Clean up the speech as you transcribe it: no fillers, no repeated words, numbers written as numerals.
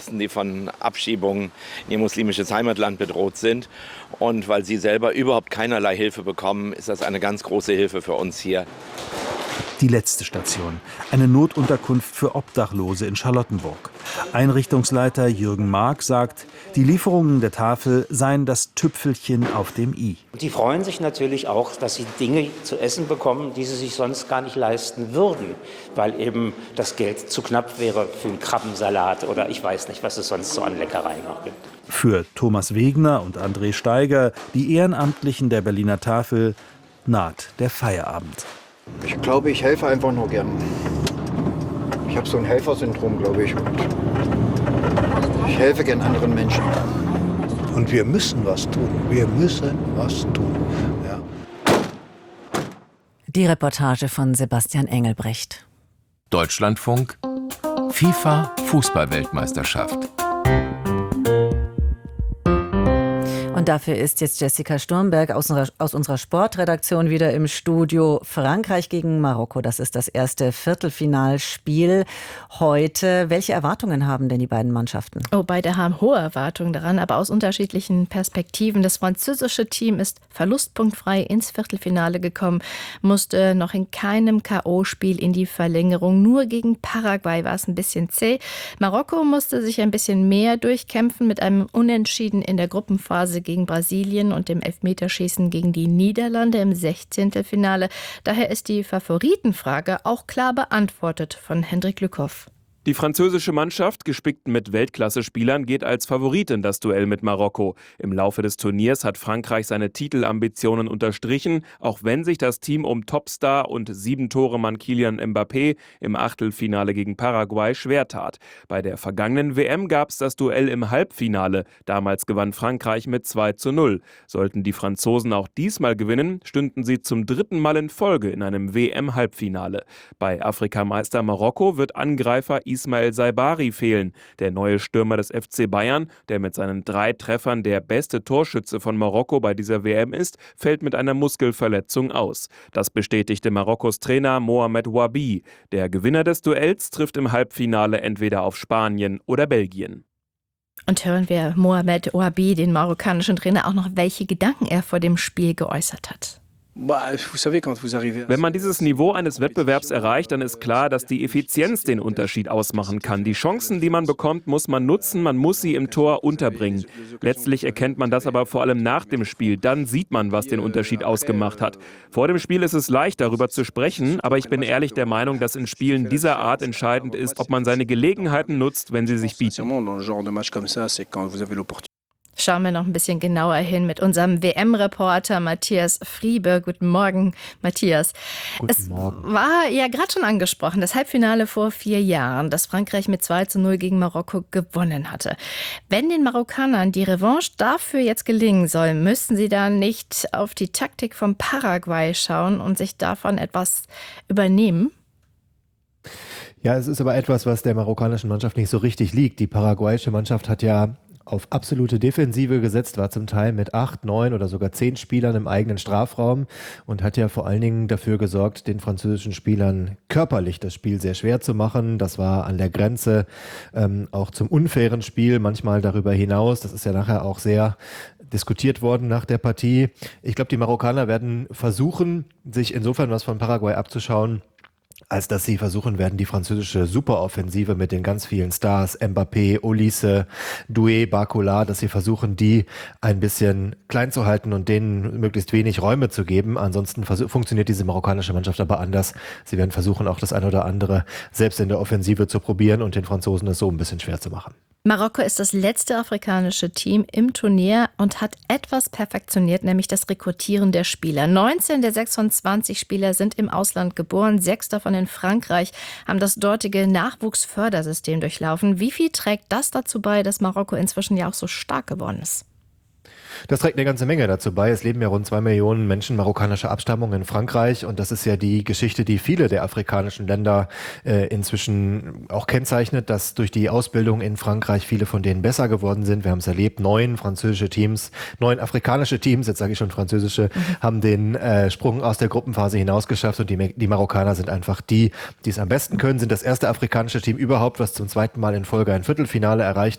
die von Abschiebungen in ihr muslimisches Heimatland bedroht sind. Und weil sie selber überhaupt keinerlei Hilfe bekommen, ist das eine ganz große Hilfe für uns hier. Die letzte Station, eine Notunterkunft für Obdachlose in Charlottenburg. Einrichtungsleiter Jürgen Mark sagt, die Lieferungen der Tafel seien das Tüpfelchen auf dem i. Die freuen sich natürlich auch, dass sie Dinge zu essen bekommen, die sie sich sonst gar nicht leisten würden, weil eben das Geld zu knapp wäre für einen Krabbensalat oder ich weiß nicht, was es sonst so an Leckereien noch gibt. Für Thomas Wegner und André Steiger, die Ehrenamtlichen der Berliner Tafel, naht der Feierabend. Ich glaube, ich helfe einfach nur gern. Ich habe so ein Helfersyndrom, glaube ich. Und ich helfe gern anderen Menschen. Und wir müssen was tun. Wir müssen was tun. Ja. Die Reportage von Sebastian Engelbrecht. Deutschlandfunk FIFA Fußball-Weltmeisterschaft. Und dafür ist jetzt Jessica Sturmberg aus unserer Sportredaktion wieder im Studio. Frankreich gegen Marokko, das ist das erste Viertelfinalspiel heute. Welche Erwartungen haben denn die beiden Mannschaften? Oh, beide haben hohe Erwartungen daran, aber aus unterschiedlichen Perspektiven. Das französische Team ist verlustpunktfrei ins Viertelfinale gekommen, musste noch in keinem K.O.-Spiel in die Verlängerung. Nur gegen Paraguay war es ein bisschen zäh. Marokko musste sich ein bisschen mehr durchkämpfen mit einem Unentschieden in der Gruppenphase gegen Brasilien und dem Elfmeterschießen gegen die Niederlande im 16. Finale. Daher ist die Favoritenfrage auch klar beantwortet von Hendrik Lückhoff. Die französische Mannschaft, gespickt mit Weltklasse-Spielern, geht als Favorit in das Duell mit Marokko. Im Laufe des Turniers hat Frankreich seine Titelambitionen unterstrichen, auch wenn sich das Team um Topstar und 7-Tore-Mann Kylian Mbappé im Achtelfinale gegen Paraguay schwer tat. Bei der vergangenen WM gab es das Duell im Halbfinale. Damals gewann Frankreich mit 2:0. Sollten die Franzosen auch diesmal gewinnen, stünden sie zum dritten Mal in Folge in einem WM-Halbfinale. Bei Afrikameister Marokko wird Angreifer Ismail Saibari fehlen. Der neue Stürmer des FC Bayern, der mit seinen 3 Treffern der beste Torschütze von Marokko bei dieser WM ist, fällt mit einer Muskelverletzung aus. Das bestätigte Marokkos Trainer Mohamed Wabi. Der Gewinner des Duells trifft im Halbfinale entweder auf Spanien oder Belgien. Und hören wir Mohamed Wabi, den marokkanischen Trainer, auch noch, welche Gedanken er vor dem Spiel geäußert hat. Wenn man dieses Niveau eines Wettbewerbs erreicht, dann ist klar, dass die Effizienz den Unterschied ausmachen kann. Die Chancen, die man bekommt, muss man nutzen, man muss sie im Tor unterbringen. Letztlich erkennt man das aber vor allem nach dem Spiel. Dann sieht man, was den Unterschied ausgemacht hat. Vor dem Spiel ist es leicht, darüber zu sprechen, aber ich bin ehrlich der Meinung, dass in Spielen dieser Art entscheidend ist, ob man seine Gelegenheiten nutzt, wenn sie sich bieten. Schauen wir noch ein bisschen genauer hin mit unserem WM-Reporter Matthias Friebe. Guten Morgen, Matthias. Guten Morgen. Es war ja gerade schon angesprochen, das Halbfinale vor 4 Jahren, das Frankreich mit 2:0 gegen Marokko gewonnen hatte. Wenn den Marokkanern die Revanche dafür jetzt gelingen soll, müssten sie dann nicht auf die Taktik von Paraguay schauen und sich davon etwas übernehmen? Ja, es ist aber etwas, was der marokkanischen Mannschaft nicht so richtig liegt. Die paraguayische Mannschaft hat ja auf absolute Defensive gesetzt, war zum Teil mit 8, 9 oder sogar 10 Spielern im eigenen Strafraum und hat ja vor allen Dingen dafür gesorgt, den französischen Spielern körperlich das Spiel sehr schwer zu machen. Das war an der Grenze auch zum unfairen Spiel, manchmal darüber hinaus. Das ist ja nachher auch sehr diskutiert worden nach der Partie. Ich glaube, die Marokkaner werden versuchen, sich insofern was von Paraguay abzuschauen, als dass sie versuchen werden, die französische Superoffensive mit den ganz vielen Stars, Mbappé, Olise, Doué, Barcola, dass sie versuchen, die ein bisschen klein zu halten und denen möglichst wenig Räume zu geben. Ansonsten funktioniert diese marokkanische Mannschaft aber anders. Sie werden versuchen, auch das eine oder andere selbst in der Offensive zu probieren und den Franzosen es so ein bisschen schwer zu machen. Marokko ist das letzte afrikanische Team im Turnier und hat etwas perfektioniert, nämlich das Rekrutieren der Spieler. 19 der 26 Spieler sind im Ausland geboren, 6 davon in Frankreich, haben das dortige Nachwuchsfördersystem durchlaufen. Wie viel trägt das dazu bei, dass Marokko inzwischen ja auch so stark geworden ist? Das trägt eine ganze Menge dazu bei. Es leben ja rund 2 Millionen Menschen marokkanischer Abstammung in Frankreich und das ist ja die Geschichte, die viele der afrikanischen Länder inzwischen auch kennzeichnet, dass durch die Ausbildung in Frankreich viele von denen besser geworden sind. Wir haben es erlebt, 9 afrikanische Teams, jetzt sage ich schon französische, haben den Sprung aus der Gruppenphase hinaus geschafft und die Marokkaner sind einfach die es am besten können, sind das erste afrikanische Team überhaupt, was zum 2. Mal in Folge ein Viertelfinale erreicht.